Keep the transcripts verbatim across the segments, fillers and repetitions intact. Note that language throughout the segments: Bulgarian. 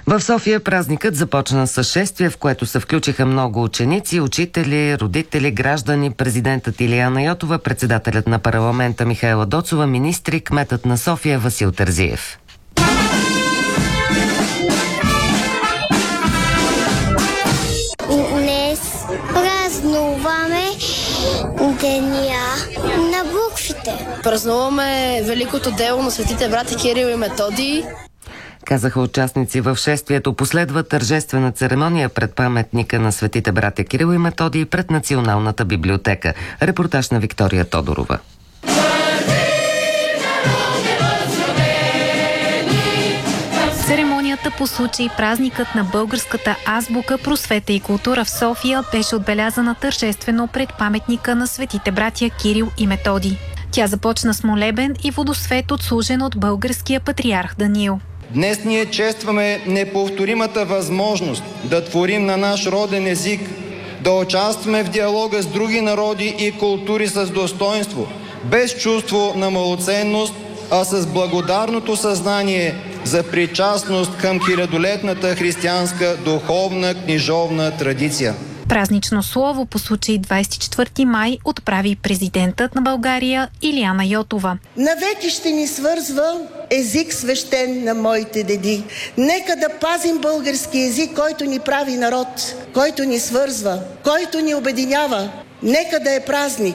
В София празникът започна с шествие, в което се включиха много ученици, учители, родители, граждани, президентът Илияна Йотова, председателят на парламента Михаела Доцова, министри, кметът на София Васил Терзиев. Днес празнуваме деня на буквите. Празнуваме великото дело на светите братя Кирил и Методий. Казаха участници в шествието. Последва тържествена церемония пред паметника на светите братя Кирил и Методий пред Националната библиотека. Репортаж на Виктория Тодорова. Церемонията по случай празникът на българската азбука, просвета и култура в София беше отбелязана тържествено пред паметника на светите братя Кирил и Методий. Тя започна с молебен и водосвет, отслужен от българския патриарх Даниил. Днес ние честваме неповторимата възможност да творим на наш роден език, да участваме в диалога с други народи и култури с достоинство, без чувство на малоценност, а с благодарното съзнание за причастност към хилядолетната християнска духовна книжовна традиция. Празнично слово по случай двадесет и четвърти май отправи президентът на България Илияна Йотова. Навеки ще ни свързва език свещен на моите деди. Нека да пазим български език, който ни прави народ, който ни свързва, който ни обединява. Нека да е празник.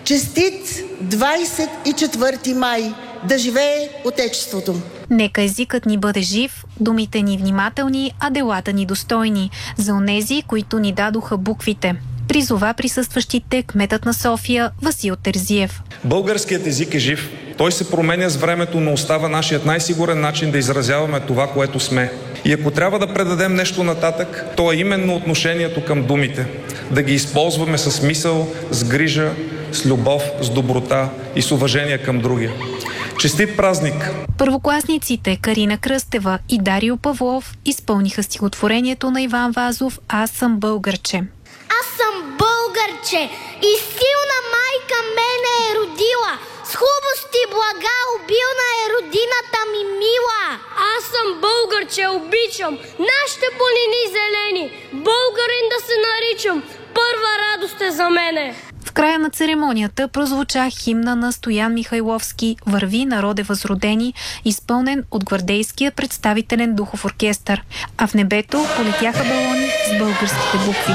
Честит двадесет и четвърти май! Да живее Отечеството! Нека езикът ни бъде жив, думите ни внимателни, а делата ни достойни. За онези, които ни дадоха буквите. Призова присъстващите кметът на София Васил Терзиев. Българският език е жив. Той се променя с времето, но остава нашият най-сигурен начин да изразяваме това, което сме. И ако трябва да предадем нещо нататък, то е именно отношението към думите. Да ги използваме с мисъл, с грижа, с любов, с доброта и с уважение към другия. Честит празник! Първокласниците Карина Кръстева и Дарио Павлов изпълниха стихотворението на Иван Вазов «Аз съм българче». Аз съм българче и силна майка мене е родила. С хубост и блага обилна е родината ми мила. Аз съм българче, обичам нашите планини зелени. Българин да се наричам, първа радост е за мене. В края на церемонията прозвуча химна на Стоян Михайловски «Върви, народе възродени», изпълнен от гвардейския представителен духов оркестър. А в небето полетяха балони с българските букви.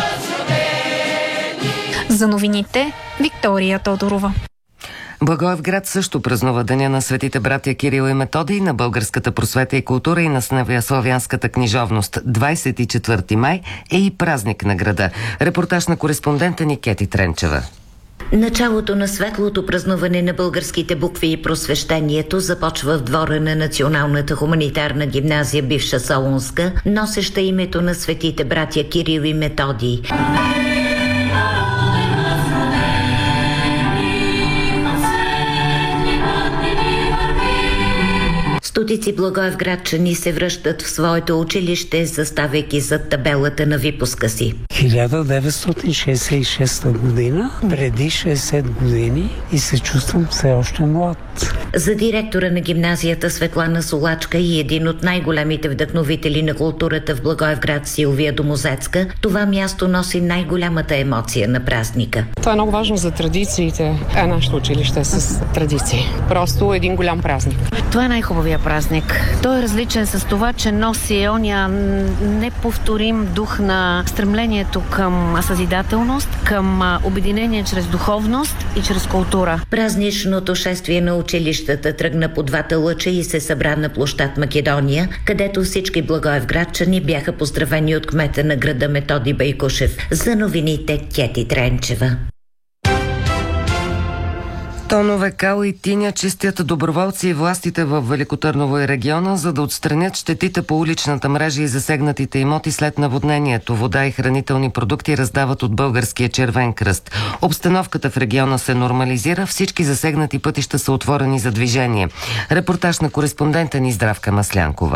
За новините Виктория Тодорова. Благоевград също празнува деня на светите братя Кирил и Методий, на българската просвета и култура и на славянската книжовност. двадесет и четвърти май е и празник на града. Репортаж на кореспондента ни Кети Тренчева. Началото на светлото празнуване на българските букви и просвещението започва в двора на Националната хуманитарна гимназия, бивша Солунска, носеща името на светите братя Кирил и Методий. Стотици благоевградчани се връщат в своето училище, заставайки зад табелата на випуска си. хиляда деветстотин шейсет и шеста година, преди шейсет години, и се чувствам все още млад. За директора на гимназията Светлана Солачка и един от най-големите вдъхновители на културата в Благоевград Силвия Домозецка, това място носи най-голямата емоция на празника. Това е много важно за традициите. Е нашето училище с традиции. Просто един голям празник. Това е най-хубавия празник. Той е различен с това, че носи ония неповторим дух на стремлението към съзидателност, към обединение чрез духовност и чрез култура. Празничното шествие на училищата тръгна по двата лъча и се събра на площад Македония, където всички благоевградчани бяха поздравени от кмета на града Методий Байкушев. За новините Кети Тренчева. Тонове кал и тиня чистят доброволци и властите в Велико Търново и региона, за да отстранят щетите по уличната мрежа и засегнатите имоти след наводнението. Вода и хранителни продукти раздават от Българския червен кръст. Обстановката в региона се нормализира, всички засегнати пътища са отворени за движение. Репортаж на кореспондента ни Здравка Маслянкова.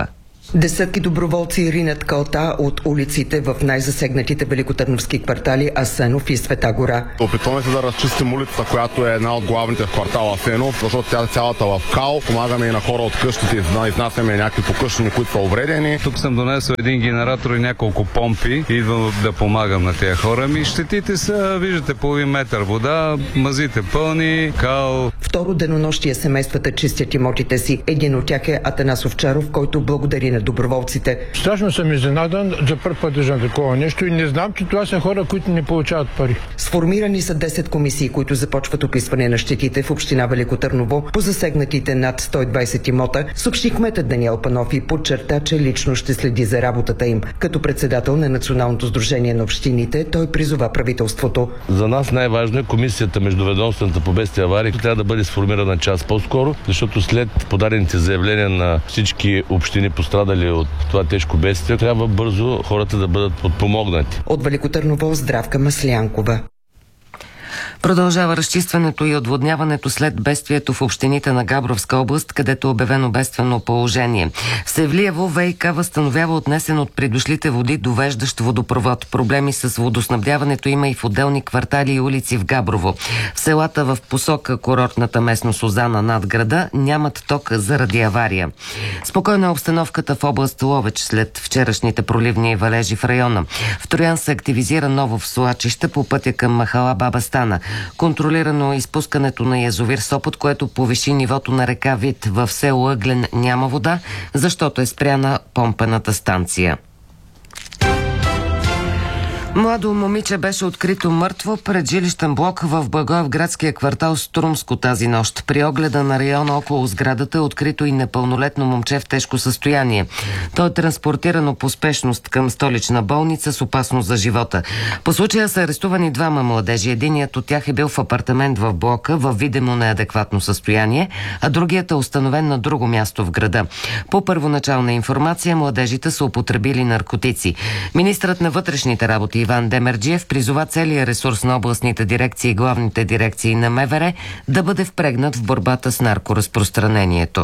Десетки доброволци ринат калта от улиците в най-засегнатите великотърновски квартали Асенов и Света гора. Опитваме се да разчистим улицата, която е една от главните в квартала Асенов, защото тя е цялата в кал. Помагаме и на хора от къщите, изнасяме някакви покъщни, които са увредени. Тук съм донесъл един генератор и няколко помпи. Идвам да помагам на тези хора. Ми щетите са, виждате, половин метър вода, мазите пълни, кал. Второ денонощие семействата чистят имотите си. Един от тях е Атанас Овчаров, който благодари на доброволците. Страшно съм изненадан, за първ път виждам такова нещо и не знам, че това са хора, които не получават пари. Сформирани са десет комисии, които започват описване на щетите в община Велико Търново по засегнатите над сто и двайсет имота, съобщи кметът Даниел Панов и подчерта, че лично ще следи за работата им. Като председател на Националното сдружение на общините, той призова правителството. За нас най-важно е комисията междуведомствената по бедствия и аварии, трябва да бъде сформирана час по-скоро, защото след подадените заявления на всички общини пострадали от това тежко бедствие, трябва бързо хората да бъдат подпомогнати. От Велико Търново Здравка Маслянкова. Продължава разчистването и отводняването след бедствието в общините на Габровска област, където е обявено бедствено положение. В Севлиево ВиК възстановява отнесен от придошлите води довеждащ водопровод. Проблеми с водоснабдяването има и в отделни квартали и улици в Габрово. В селата в посока курортната местност Озана над града нямат ток заради авария. Спокойна е обстановката в област Ловеч след вчерашните проливни валежи в района. В Троян се активизира ново свлачище по пътя към махала Баба Стана. Контролирано изпускането на язовир Сопот, което повиши нивото на река Вит. В село Ъглен няма вода, защото е спряна помпената станция. Младо момиче беше открито мъртво пред жилищен блок в Благоевградския квартал Струмско тази нощ. При огледа на района около сградата е открито и непълнолетно момче в тежко състояние. То е транспортирано по спешност към столична болница с опасност за живота. По случая са арестувани двама младежи. Единият от тях е бил в апартамент в блока в видимо неадекватно състояние, а другият е установен на друго място в града. По първоначална информация младежите са употребили наркотици. Министрът на вътрешните работи Иван Демерджиев призова целия ресурс на областните дирекции и главните дирекции на МВР да бъде впрегнат в борбата с наркоразпространението.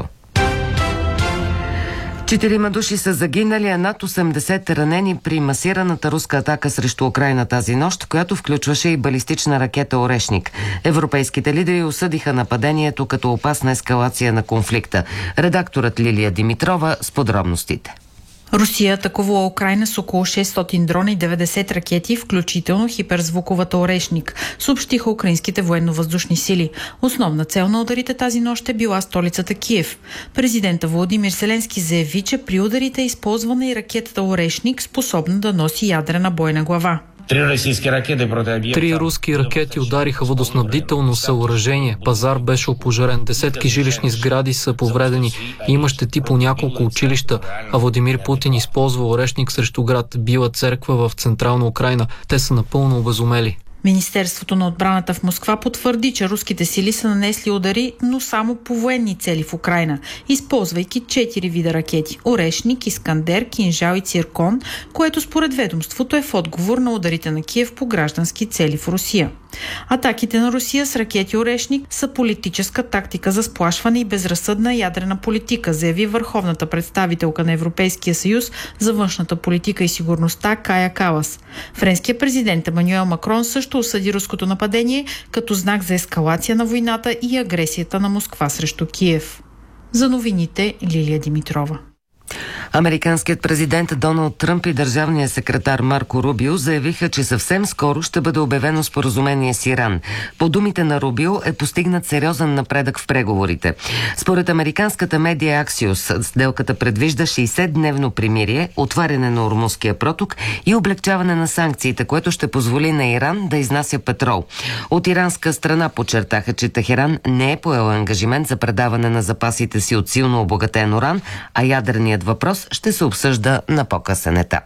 Четирима души са загинали, а над осемдесет ранени при масираната руска атака срещу Украйна тази нощ, която включваше и балистична ракета Орешник. Европейските лидери осъдиха нападението като опасна ескалация на конфликта. Редакторът Лилия Димитрова с подробностите. Русия атакува Украйна с около шестстотин дрона и деветдесет ракети, включително хиперзвуковата Орешник, съобщиха украинските военно-въздушни сили. Основна цел на ударите тази нощ е била столицата Киев. Президента Володимир Зеленски заяви, че при ударите е използвана и ракетата Орешник, способна да носи ядрена бойна глава. Три руски ракети удариха водоснабдително съоръжение. Пазар беше опожарен. Десетки жилищни сгради са повредени. Има щети по няколко училища. А Владимир Путин използва Орешник срещу град Била церква в централна Украйна. Те са напълно обезумели. Министерството на отбраната в Москва потвърди, че руските сили са нанесли удари, но само по военни цели в Украйна, използвайки четири вида ракети – Орешник, Искандер, Кинжал и Циркон, което според ведомството е в отговор на ударите на Киев по граждански цели в Русия. Атаките на Русия с ракети Орешник са политическа тактика за сплашване и безразсъдна ядрена политика, заяви върховната представителка на Европейския съюз за външната политика и сигурността Кая Калас. Френският президент Емануел Макрон също осъди руското нападение като знак за ескалация на войната и агресията на Москва срещу Киев. За новините Лилия Димитрова. Американският президент Доналд Тръмп и държавният секретар Марко Рубио заявиха, че съвсем скоро ще бъде обявено споразумение с Иран. По думите на Рубио е постигнат сериозен напредък в преговорите. Според американската медия Axios, сделката предвижда шейсетдневно примирие, отваряне на Ормузския проток и облегчаване на санкциите, което ще позволи на Иран да изнася петрол. От иранска страна подчертаха, че Техеран не е поел ангажимент за предаване на запасите си от силно обогатен уран, а ядреният въпрос ще се обсъжда на по-късен етап.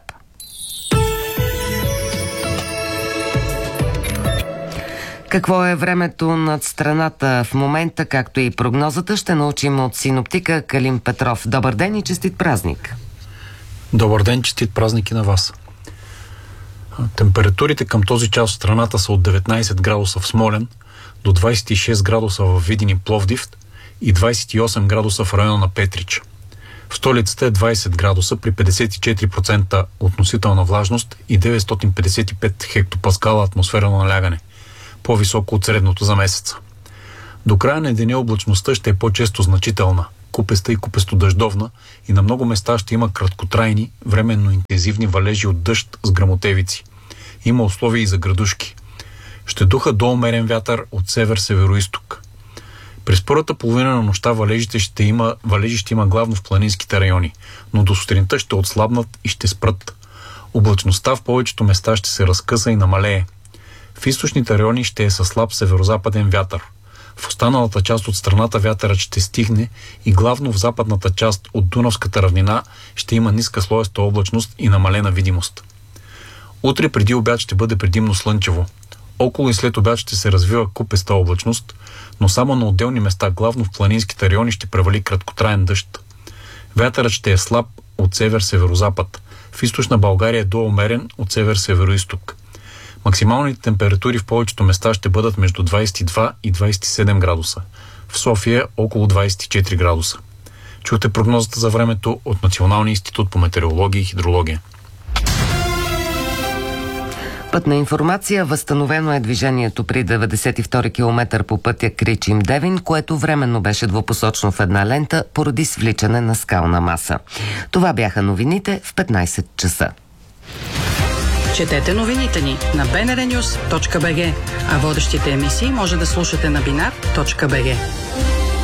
Какво е времето над страната в момента, както и прогнозата, ще научим от синоптика Калин Петров. Добър ден и честит празник! Добър ден, честит празник и на вас! Температурите към този час в страната са от деветнайсет градуса в Смолян до двайсет и шест градуса в Видин и Пловдив и двайсет и осем градуса в района на Петрич. В столицата е двайсет градуса при петдесет и четири процента относителна влажност и деветстотин петдесет и пет хектопаскала атмосферно налягане, по-високо от средното за месеца. До края на деня облачността ще е по-често значителна, купеста и купесто-дъждовна и на много места ще има краткотрайни, временно интензивни валежи от дъжд с гръмотевици. Има условия и за градушки. Ще духа до умерен вятър от север-североизток. През първата половина на нощта валежите ще има, валежи ще има главно в планинските райони, но до сутринта ще отслабнат и ще спрат. Облачността в повечето места ще се разкъса и намалее. В източните райони ще е със слаб северозападен вятър. В останалата част от страната вятърът ще стихне и главно в западната част от Дунавската равнина ще има ниска слоеста облачност и намалена видимост. Утре преди обяд ще бъде предимно слънчево. Около и след обяд ще се развива купеста облачност, но само на отделни места, главно в планинските райони, ще превали краткотраен дъжд. Вятърът ще е слаб от север-северозапад. В източна България е до умерен от север-североизток. Максималните температури в повечето места ще бъдат между двайсет и два и двайсет и седем градуса. В София около двайсет и четири градуса. Чухте прогнозата за времето от Националния институт по метеорология и хидрология. Пътна информация. Възстановено е движението при деветдесет и втори километър по пътя Кричим-Девин, което временно беше двупосочно в една лента поради свличане на скална маса. Това бяха новините в петнайсет часа. Четете новините ни на би ен ар нюс точка би джи, а водещите емисии може да слушате на бинар точка би джи.